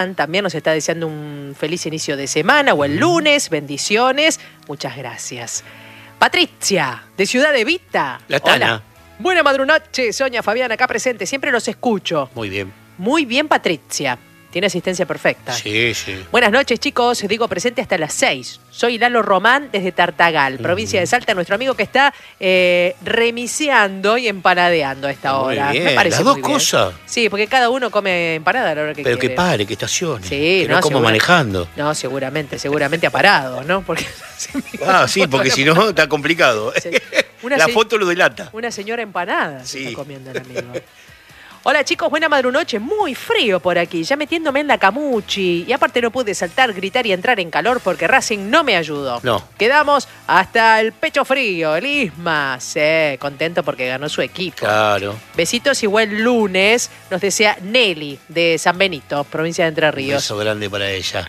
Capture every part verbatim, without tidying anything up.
También nos está deseando un feliz inicio de semana o el lunes. Bendiciones. Muchas gracias. Patricia, de Ciudad Evita. La Tana. Hola. Buena madrunoche, Sonia, Fabián, acá presente. Siempre los escucho. Muy bien. Muy bien, Patricia. Tiene asistencia perfecta. Sí, sí. Buenas noches, chicos. Digo presente hasta las seis. Soy Lalo Román desde Tartagal, uh-huh. provincia de Salta, nuestro amigo que está eh, remiseando y empanadeando a esta muy hora. Bien. Me parece Las dos muy bien. cosas. Sí, porque cada uno come empanada a la hora que Pero quiere. que pare, que estacione. Sí, que no, no como manejando. No, seguramente, seguramente ha parado, ¿no? Porque ah, sí, porque si no está complicado. Sí. Una la se... foto lo delata. Una señora empanada sí. está comiendo el amigo. Hola chicos, buena madrunoche, muy frío por aquí, ya metiéndome en la camuchi. Y aparte no pude saltar, gritar y entrar en calor porque Racing no me ayudó. No. Quedamos hasta el pecho frío, el Isma. Sí, contento porque ganó su equipo. Claro. Besitos y buen lunes, nos desea Nelly de San Benito, provincia de Entre Ríos. Un beso grande para ella.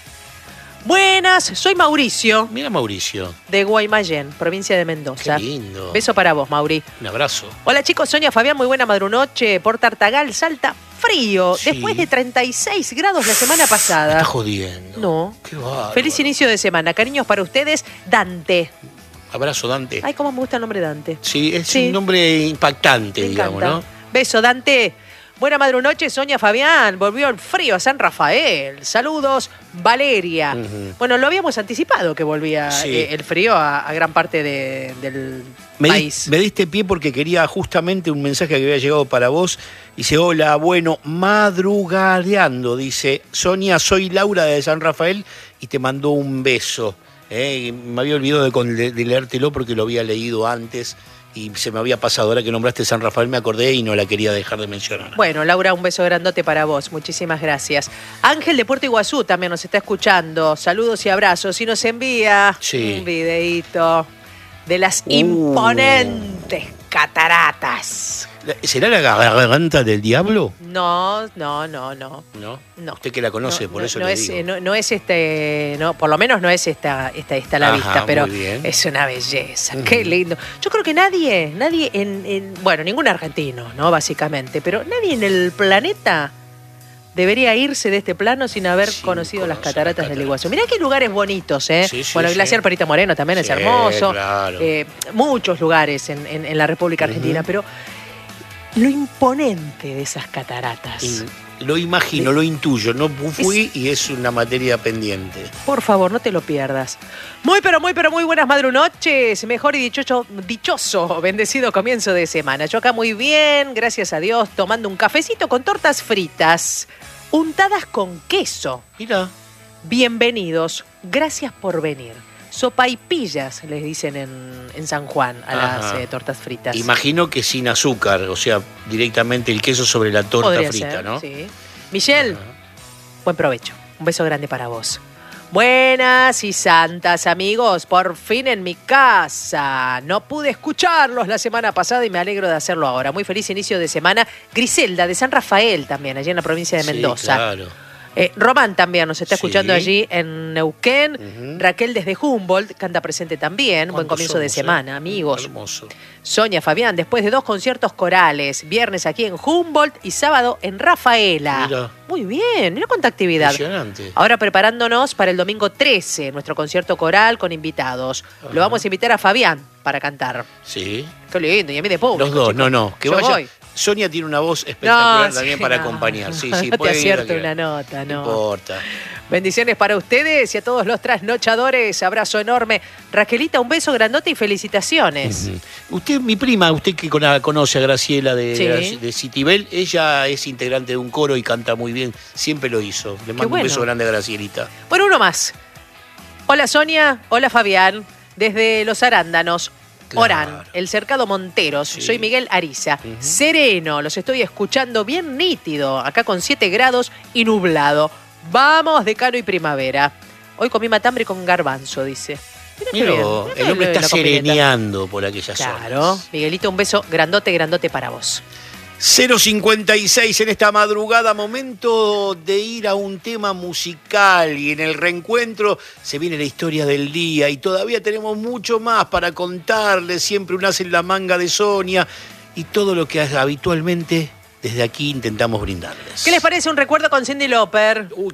Buenas, soy Mauricio. Mira Mauricio. De Guaymallén, provincia de Mendoza. Qué lindo. Beso para vos, Mauri. Un abrazo. Hola chicos, Sonia, Fabián, muy buena madrunoche. Por Tartagal, Salta, frío. Sí. Después de treinta y seis grados la semana pasada. Me está jodiendo. No. Qué bárbaro. Feliz inicio de semana. Cariños para ustedes, Dante. Abrazo, Dante. Ay, cómo me gusta el nombre Dante. Sí, es sí. un nombre impactante, me digamos, encanta. ¿no? Beso, Dante. Buena madrunoche, Sonia, Fabián. Volvió el frío a San Rafael. Saludos, Valeria. Uh-huh. Bueno, lo habíamos anticipado que volvía sí. eh, el frío a, a gran parte de, del me país. Di, me diste pie porque quería justamente un mensaje que había llegado para vos. Dice, hola, bueno, madrugadeando. Dice, Sonia, soy Laura de San Rafael y te mandó un beso. Eh, me había olvidado de, de, de leértelo porque lo había leído antes. Y se me había pasado, ahora que nombraste San Rafael me acordé y no la quería dejar de mencionar. Bueno, Laura, un beso grandote para vos. Muchísimas gracias. Ángel de Puerto Iguazú también nos está escuchando. Saludos y abrazos. Y nos envía sí. un videíto de las uh. imponentes cataratas. ¿Será la garganta del diablo? No, no, no, no. ¿No? No. Usted que la conoce, no, por no, eso no le es, digo. No, no es este, no, por lo menos no es esta, esta, esta la Ajá, vista, pero muy bien. es una belleza. Uh-huh. Qué lindo. Yo creo que nadie, nadie en, en, bueno, ningún argentino, ¿no? Básicamente, pero nadie en el planeta debería irse de este plano sin haber sin conocido las cataratas, cataratas del Iguazú. Mirá qué lugares bonitos, ¿eh? Sí, sí, bueno, el sí. glaciar Perito Moreno también sí, es hermoso. Claro. Eh, muchos lugares en, en, en la República Argentina, uh-huh. pero lo imponente de esas cataratas. Y lo imagino, de... lo intuyo. No fui es... y es una materia pendiente. Por favor, no te lo pierdas. Muy, pero muy, pero muy buenas madrunoches. Mejor y dichoso, dichoso, bendecido comienzo de semana. Yo acá muy bien, gracias a Dios, tomando un cafecito con tortas fritas, untadas con queso. Mira. Bienvenidos, gracias por venir. Sopaipillas, les dicen en, en San Juan a Ajá. las eh, tortas fritas. Imagino que sin azúcar, o sea, directamente el queso sobre la torta Podría frita, ser, ¿no? Sí. Michelle, Ajá. buen provecho. Un beso grande para vos. Buenas y santas, amigos. Por fin en mi casa. No pude escucharlos la semana pasada y me alegro de hacerlo ahora. Muy feliz inicio de semana. Griselda, de San Rafael también, allí en la provincia de Mendoza. Sí, claro. Eh, Román también nos está escuchando sí. allí en Neuquén. Uh-huh. Raquel desde Humboldt canta presente también. Buen comienzo somos, de semana, eh? amigos. Hermoso. Sonia, Fabián, después de dos conciertos corales, viernes aquí en Humboldt y sábado en Rafaela. Mira. Muy bien, mira cuánta actividad. Impresionante. Ahora preparándonos para el domingo trece, nuestro concierto coral con invitados. Ajá. Lo vamos a invitar a Fabián para cantar. Sí. Qué lindo, y a mí de público. Los dos, chicos. no, no. Que Yo vaya. voy. Sonia tiene una voz espectacular no, también sí, para no, acompañar. Sí, no, sí, no te puede acierto ir a una nota, no. No importa. Bendiciones para ustedes y a todos los trasnochadores. Abrazo enorme. Raquelita, un beso grandote y felicitaciones. Uh-huh. Usted, mi prima, usted que conoce a Graciela de, sí. de Citibel, ella es integrante de un coro y canta muy bien. Siempre lo hizo. Le mando bueno. un beso grande a Gracielita. Bueno, uno más. Hola Sonia, hola Fabián. Desde Los Arándanos. Claro. Orán, el Cercado Monteros. Sí. Soy Miguel Ariza. Uh-huh. Sereno, los estoy escuchando bien nítido. Acá con siete grados y nublado. Vamos, decano y primavera. Hoy comí matambre con garbanzo, dice. Mira, Mira el hombre está sereneando por aquellas claro. zonas. Claro. Miguelito, un beso grandote, grandote para vos. cero cincuenta y seis en esta madrugada, momento de ir a un tema musical y en el reencuentro se viene la historia del día y todavía tenemos mucho más para contarles, siempre un as en la manga de Sonia y todo lo que habitualmente desde aquí intentamos brindarles. ¿Qué les parece un recuerdo con Cyndi Lauper? Uy,